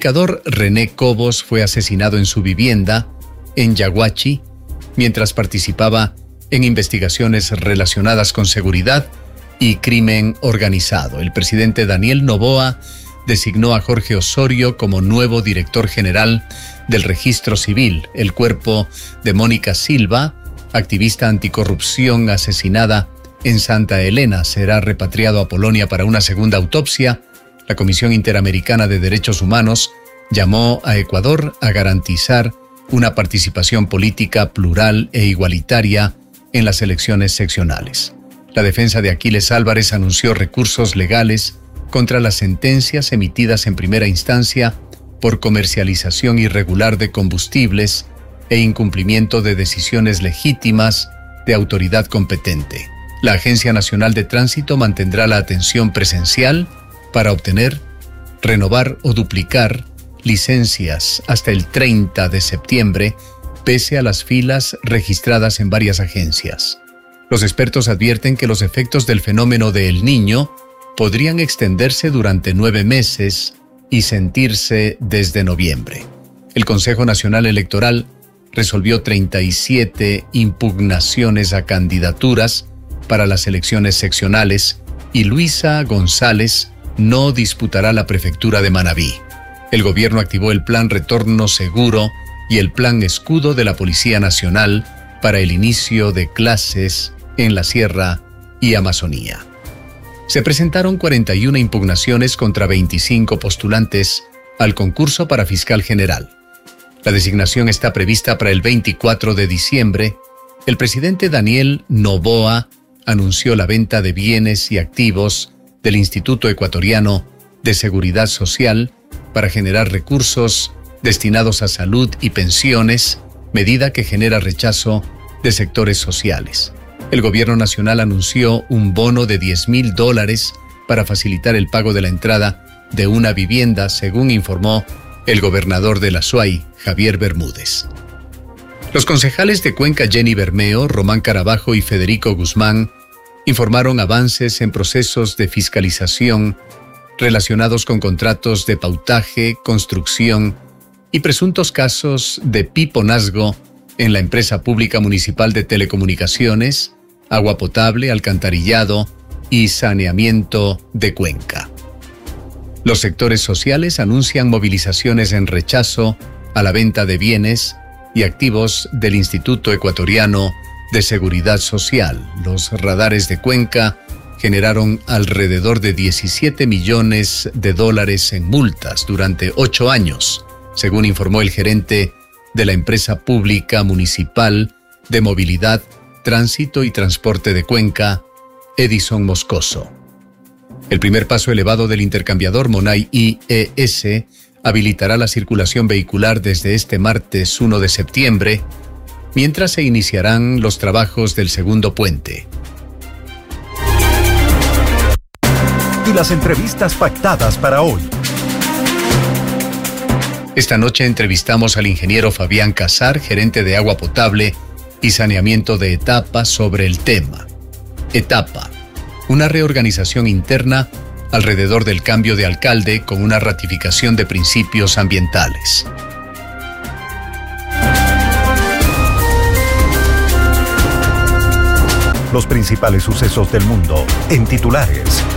comunicador René Cobos fue asesinado en su vivienda en Yaguachi mientras participaba en investigaciones relacionadas con seguridad y crimen organizado. El presidente Daniel Noboa designó a Jorge Osorio como nuevo director general del Registro Civil. El cuerpo de Mónica Silva, activista anticorrupción asesinada en Santa Elena, será repatriado a Polonia para una segunda autopsia. La Comisión Interamericana de Derechos Humanos llamó a Ecuador a garantizar una participación política plural e igualitaria en las elecciones seccionales. La defensa de Aquiles Álvarez anunció recursos legales contra las sentencias emitidas en primera instancia por comercialización irregular de combustibles e incumplimiento de decisiones legítimas de autoridad competente. La Agencia Nacional de Tránsito mantendrá la atención presencial para obtener, renovar o duplicar licencias hasta el 30 de septiembre, pese a las filas registradas en varias agencias. Los expertos advierten que los efectos del fenómeno de El Niño podrían extenderse durante 9 meses y sentirse desde noviembre. El Consejo Nacional Electoral resolvió 37 impugnaciones a candidaturas para las elecciones seccionales y Luisa González no disputará la prefectura de Manabí. El gobierno activó el Plan Retorno Seguro y el Plan Escudo de la Policía Nacional para el inicio de clases en la Sierra y Amazonía. Se presentaron 41 impugnaciones contra 25 postulantes al concurso para fiscal general. La designación está prevista para el 24 de diciembre. El presidente Daniel Noboa anunció la venta de bienes y activos del Instituto Ecuatoriano de Seguridad Social para generar recursos destinados a salud y pensiones, medida que genera rechazo de sectores sociales. El gobierno nacional anunció un bono de $10,000 para facilitar el pago de la entrada de una vivienda, según informó el gobernador de la Azuay, Javier Bermúdez. Los concejales de Cuenca Jenny Bermeo, Román Carabajo y Federico Guzmán informaron avances en procesos de fiscalización relacionados con contratos de pautaje, construcción y presuntos casos de piponazgo en la empresa pública municipal de telecomunicaciones, agua potable, alcantarillado y saneamiento de Cuenca. Los sectores sociales anuncian movilizaciones en rechazo a la venta de bienes y activos del Instituto Ecuatoriano de Seguridad Social. Los radares de Cuenca generaron alrededor de $17 millones en multas durante 8 años, según informó el gerente de la empresa pública municipal de movilidad, tránsito y transporte de Cuenca, Edison Moscoso. El primer paso elevado del intercambiador Monay IES habilitará la circulación vehicular desde este martes 1 de septiembre, mientras se iniciarán los trabajos del segundo puente. Y las entrevistas pactadas para hoy. Esta noche entrevistamos al ingeniero Fabián Casar, gerente de agua potable y saneamiento de Etapa, sobre el tema. Etapa, una reorganización interna alrededor del cambio de alcalde con una ratificación de principios ambientales. Los principales sucesos del mundo en titulares.